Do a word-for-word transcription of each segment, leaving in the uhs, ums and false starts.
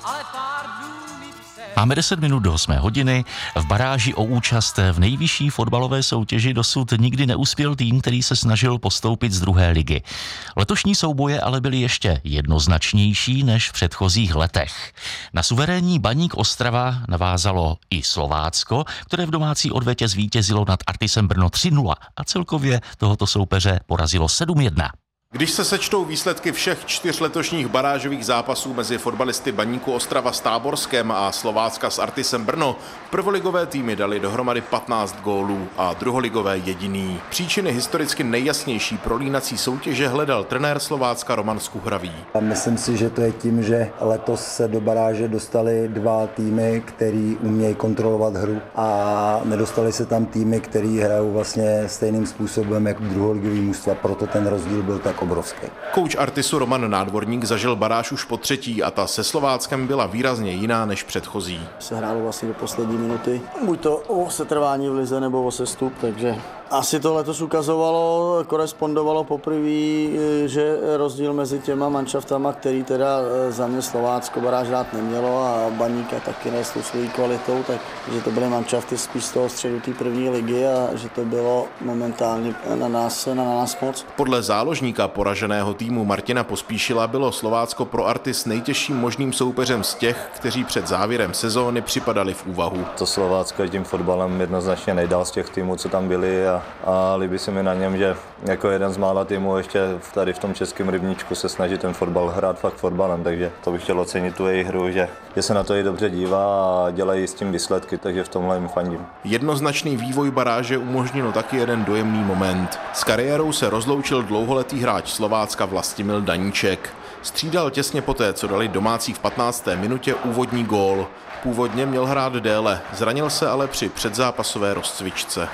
Máme deset minut do osmé hodiny. V baráži o účast v nejvyšší fotbalové soutěži dosud nikdy neuspěl tým, který se snažil postoupit z druhé ligy. Letošní souboje ale byly ještě jednoznačnější než v předchozích letech. Na suverénní Baník Ostrava navázalo i Slovácko, které v domácí odvetě zvítězilo nad Artisem Brno tři nula a celkově tohoto soupeře porazilo sedm jedna. Když se sečtou výsledky všech čtyř letošních barážových zápasů mezi fotbalisty Baníku Ostrava s Táborskem a Slovácka s Artisem Brno, prvoligové týmy dali dohromady patnáct gólů a druholigové jediný. Příčiny historicky nejjasnější prolínací soutěže hledal trenér Slovácka Roman Skuhravý. Myslím si, že to je tím, že letos se do baráže dostali dva týmy, který umějí kontrolovat hru, a nedostali se tam týmy, který hrajou vlastně stejným způsobem jako druholigový mužstva, proto ten rozdíl byl tak obrovský. Kouč Artisu Roman Nádvorník zažil baráž už po třetí a ta se Slováckem byla výrazně jiná než předchozí. Se hrálo vlastně do poslední minuty. Buď to o setrvání v lize nebo o sestup, takže asi to letos ukazovalo, korespondovalo poprvé, že rozdíl mezi těma manšaftama, který teda za mě Slovácko baráž rád nemělo a Baníka taky ne s tou svojí kvalitou, takže to byly manšafty spíš z toho středu té první ligy a že to bylo momentálně na nás, na nás moc. Podle záložníka poraženého týmu Martina Pospíšila bylo Slovácko pro Artis nejtěžším možným soupeřem z těch, kteří před závěrem sezóny připadali v úvahu. To Slovácko je tím fotbalem jednoznačně nejdál z těch týmů, co tam byli, a, a líbí se mi na něm, že jako jeden z mála týmů ještě tady v tom českém rybníčku se snaží ten fotbal hrát fakt fotbalem, takže to bych chtěl ocenit tu jejich hru, že, že se na to i dobře dívá a dělají s tím výsledky, takže v tomhle jim fandím. Jednoznačný vývoj baráže umožnil taky jeden dojemný moment. S kariérou se rozloučil dlouholetý hráč Slovácka Vlastimil Daníček. Střídal těsně poté, co dali domácí v patnácté minutě úvodní gól. Původně měl hrát déle, zranil se ale při předzápasové rozcvičce.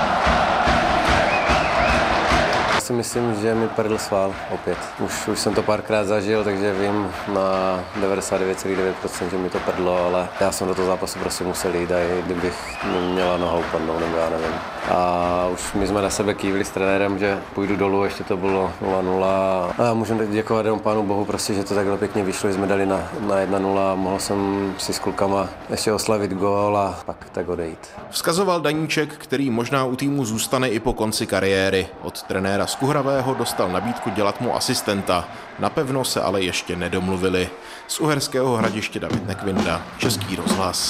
Já si myslím, že mi prdl sval opět. Už, už jsem to párkrát zažil, takže vím na devadesát devět celá devět procent, že mi to prdlo, ale já jsem do toho zápasu prostě musel jít, a i kdybych měla noha upadnout, nebo já nevím. A už my jsme na sebe kývili s trenérem, že půjdu dolů, ještě to bylo nula nula. A já můžu děkovat jenom Pánu Bohu, prostě, že to takhle pěkně vyšlo, jsme dali na, na jedna nula a mohl jsem si s klukama ještě oslavit gól a pak tak odejít. Vzkazoval Daníček, který možná u týmu zůstane i po konci kariéry. Od trenéra Skuhravého dostal nabídku dělat mu asistenta. Napevno se ale ještě nedomluvili. Z Uherského Hradiště David Nekvinda, Český rozhlas.